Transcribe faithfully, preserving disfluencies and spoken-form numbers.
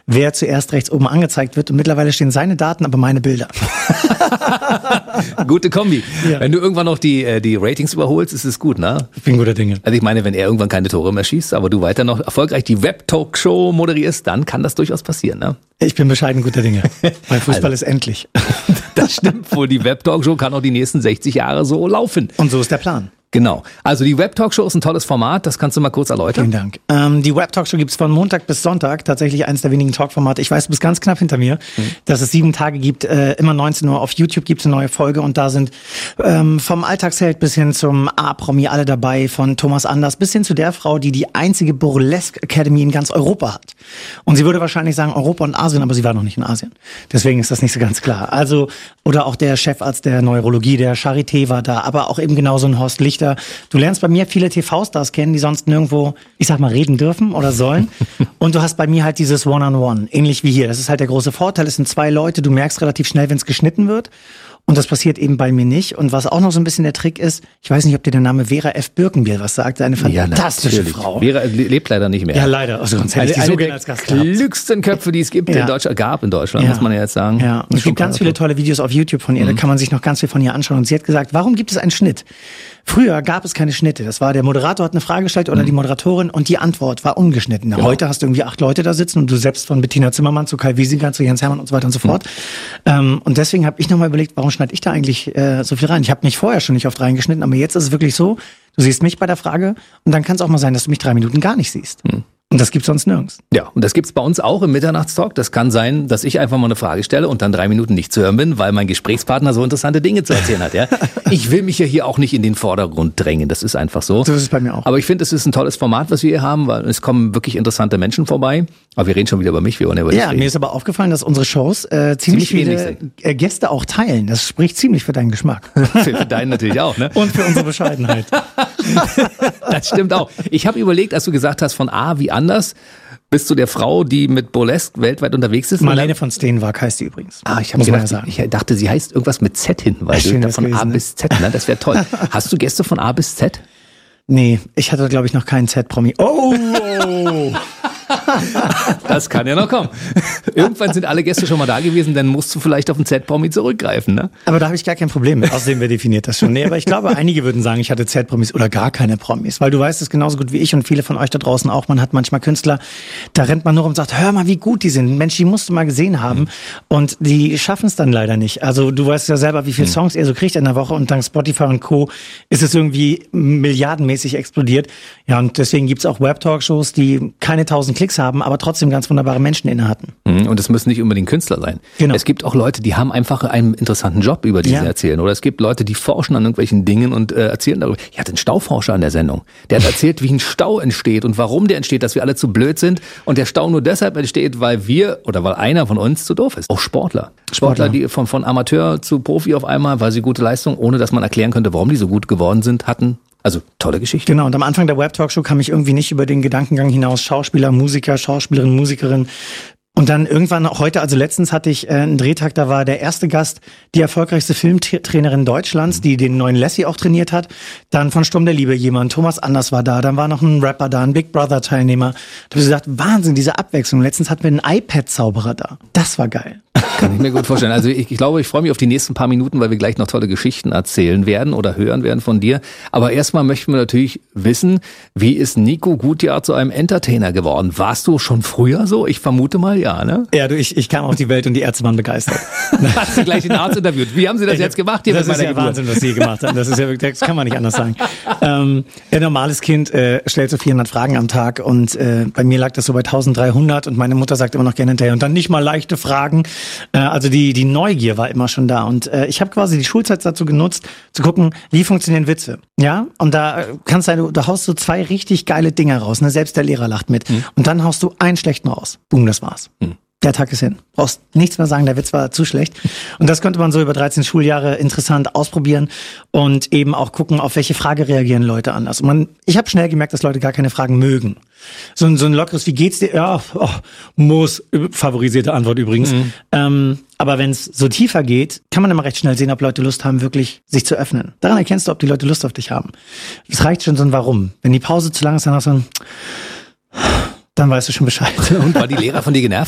wer zuerst rechts oben angezeigt wird. Und mittlerweile stehen seine Daten, aber meine Bilder. Gute Kombi. Ja. Wenn du irgendwann noch die, die Ratings überholst, ist es gut, ne? Ich bin guter Dinge. Also ich meine, wenn er irgendwann keine Tore mehr schießt, aber du weiter noch erfolgreich die Web-Talk-Show moderierst, dann kann das durchaus passieren, ne? Ich bin bescheiden guter Dinge. Mein Fußball also, ist endlich. Das stimmt wohl. Die Web-Talk-Show kann auch die nächsten sechzig Jahre so laufen. Und so ist der Plan. Genau. Also die Web-Talkshow ist ein tolles Format, das kannst du mal kurz erläutern. Vielen Dank. Ähm, die Web-Talkshow gibt's von Montag bis Sonntag, tatsächlich eines der wenigen Talkformate. Ich weiß, du bist ganz knapp hinter mir, mhm. dass es sieben Tage gibt, äh, immer neunzehn Uhr auf YouTube gibt's eine neue Folge und da sind ähm, vom Alltagsheld bis hin zum A-Promi alle dabei, von Thomas Anders bis hin zu der Frau, die die einzige Burlesque Academy in ganz Europa hat. Und sie würde wahrscheinlich sagen Europa und Asien, aber sie war noch nicht in Asien. Deswegen ist das nicht so ganz klar. Also, oder auch der Chefarzt der Neurologie, der Charité war da, aber auch eben genauso ein Horst Lichter. Du lernst bei mir viele T V-Stars kennen, die sonst nirgendwo, ich sag mal, reden dürfen oder sollen. Und du hast bei mir halt dieses One-on-One, ähnlich wie hier. Das ist halt der große Vorteil. Es sind zwei Leute, du merkst relativ schnell, wenn es geschnitten wird. Und das passiert eben bei mir nicht. Und was auch noch so ein bisschen der Trick ist, ich weiß nicht, ob dir der Name Vera F. Birkenbier was sagt, eine fantastische ja, Frau. Vera lebt leider nicht mehr. Ja, leider. Also sonst hätte ich die so gerne als Gast gehabt. Die klügsten Köpfe, die es gibt ja. in Deutschland, gab in Deutschland, ja. muss man ja jetzt sagen. Ja, und es gibt ganz viele tolle Videos auf YouTube von ihr, mhm. da kann man sich noch ganz viel von ihr anschauen. Und sie hat gesagt, warum gibt es einen Schnitt? Früher gab es keine Schnitte. Das war, der Moderator hat eine Frage gestellt oder mhm. die Moderatorin und die Antwort war ungeschnitten. Genau. Heute hast du irgendwie acht Leute da sitzen und du selbst von Bettina Zimmermann zu Kai Wiesinger zu Jens Hermann und so weiter und so fort. Mhm. Ähm, und deswegen habe ich nochmal überlegt, warum schneide ich da eigentlich äh, so viel rein? Ich habe mich vorher schon nicht oft reingeschnitten, aber jetzt ist es wirklich so, du siehst mich bei der Frage und dann kann es auch mal sein, dass du mich drei Minuten gar nicht siehst. Mhm. Und das gibt's sonst nirgends. Ja, und das gibt's bei uns auch im Mitternachtstalk. Das kann sein, dass ich einfach mal eine Frage stelle und dann drei Minuten nicht zu hören bin, weil mein Gesprächspartner so interessante Dinge zu erzählen hat. Ja, ich will mich ja hier auch nicht in den Vordergrund drängen. Das ist einfach so. So ist es bei mir auch. Aber ich finde, es ist ein tolles Format, was wir hier haben, weil es kommen wirklich interessante Menschen vorbei. Aber wir reden schon wieder über mich. Wir wollen ja über dich Ja, reden. mir ist aber aufgefallen, dass unsere Shows äh, ziemlich, ziemlich viele äh, Gäste auch teilen. Das spricht ziemlich für deinen Geschmack. Für deinen natürlich auch, ne? Und für unsere Bescheidenheit. Das stimmt auch. Ich habe überlegt, als du gesagt hast, von A wie anders, bist du der Frau, die mit Burlesque weltweit unterwegs ist? Marlene von Steenwag heißt sie übrigens. Ah, ich habe gedacht, ja ich dachte, sie heißt irgendwas mit Z hinten, weil du von A bis Z, ne? Das wäre toll. Hast du Gäste von A bis Z? Nee, ich hatte, glaube ich, noch keinen Z-Promi. Oh! Das kann ja noch kommen. Irgendwann sind alle Gäste schon mal da gewesen, dann musst du vielleicht auf den Z-Promi zurückgreifen, ne? Aber da habe ich gar kein Problem mit. Außerdem, wer definiert das schon? Nee, aber ich glaube, einige würden sagen, ich hatte Z-Promis oder gar keine Promis. Weil du weißt es genauso gut wie ich und viele von euch da draußen auch. Man hat manchmal Künstler, da rennt man nur rum und sagt, hör mal, wie gut die sind. Mensch, die musst du mal gesehen haben. Mhm. Und die schaffen es dann leider nicht. Also du weißt ja selber, wie viele Songs ihr so kriegt in der Woche und dank Spotify und Co. ist es irgendwie milliardenmäßig explodiert. Ja, und deswegen gibt's auch Web-Talkshows, die keine tausend Klicks haben, aber trotzdem ganz wunderbare Menschen inne hatten. Und es müssen nicht unbedingt Künstler sein. Genau. Es gibt auch Leute, die haben einfach einen interessanten Job, über die ja. sie erzählen. Oder es gibt Leute, die forschen an irgendwelchen Dingen und äh, erzählen darüber. Ich hatte einen Stauforscher an der Sendung. Der hat erzählt, wie ein Stau entsteht und warum der entsteht, dass wir alle zu blöd sind. Und der Stau nur deshalb entsteht, weil wir oder weil einer von uns zu doof ist. Auch Sportler. Sportler, Sportler die von, von Amateur zu Profi auf einmal, weil sie gute Leistung, ohne dass man erklären könnte, warum die so gut geworden sind, hatten. Also tolle Geschichte. Genau, und am Anfang der Web-Talkshow kam ich irgendwie nicht über den Gedankengang hinaus, Schauspieler, Musiker, Schauspielerin, Musikerin. Und dann irgendwann, heute, also letztens hatte ich äh, einen Drehtag, da war der erste Gast die erfolgreichste Filmtrainerin Deutschlands, die den neuen Lassie auch trainiert hat. Dann von Sturm der Liebe jemand, Thomas Anders war da, dann war noch ein Rapper da, ein Big Brother-Teilnehmer. Da habe ich gesagt, Wahnsinn, diese Abwechslung. Letztens hatten wir einen iPad-Zauberer da. Das war geil. Kann ich mir gut vorstellen. Also ich, ich glaube, ich freue mich auf die nächsten paar Minuten, weil wir gleich noch tolle Geschichten erzählen werden oder hören werden von dir. Aber erstmal möchten wir natürlich wissen, wie ist Nico Gutjahr zu einem Entertainer geworden? Warst du schon früher so? Ich vermute mal ja, ne? Ja, du, ich, ich kam auf die Welt und die Ärzte waren begeistert. Hast du gleich den Arzt interviewt? Wie haben sie das ich, jetzt gemacht hier das mit meiner meiner Geburt? Das ist ja Wahnsinn, was sie gemacht haben. Das ist ja wirklich, das kann man nicht anders sagen. Ähm, ein normales Kind äh, stellt so vierhundert Fragen am Tag und äh, bei mir lag das so bei dreizehnhundert und meine Mutter sagt immer noch gerne hinterher und dann nicht mal leichte Fragen. Äh, also die die Neugier war immer schon da und äh, ich habe quasi die Schulzeit dazu genutzt, zu gucken, wie funktionieren Witze. Ja, und da kannst du, da haust du zwei richtig geile Dinger raus, ne? Selbst der Lehrer lacht mit. Hm. Und dann haust du einen schlechten raus. Boom, das war's. Hm. Der Tag ist hin. Brauchst nichts mehr sagen, der Witz war zu schlecht. Und das könnte man so über dreizehn Schuljahre interessant ausprobieren und eben auch gucken, auf welche Frage reagieren Leute anders. Und man, ich habe schnell gemerkt, dass Leute gar keine Fragen mögen. So ein, so ein lockeres, wie geht's dir? Ja, oh, muss, favorisierte Antwort übrigens. Mhm. Ähm, aber wenn es so tiefer geht, kann man immer recht schnell sehen, ob Leute Lust haben, wirklich sich zu öffnen. Daran erkennst du, ob die Leute Lust auf dich haben. Es reicht schon so ein Warum. Wenn die Pause zu lang ist, dann auch so ein... Dann weißt du schon Bescheid. Und war die Lehrer von dir genervt?